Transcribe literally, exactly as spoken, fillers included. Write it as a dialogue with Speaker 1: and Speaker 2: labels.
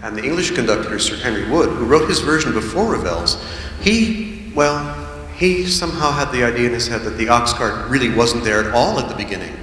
Speaker 1: And the English conductor, Sir Henry Wood, who wrote his version before Ravel's, he, well, he somehow had the idea in his head that the ox cart really wasn't there at all at the beginning.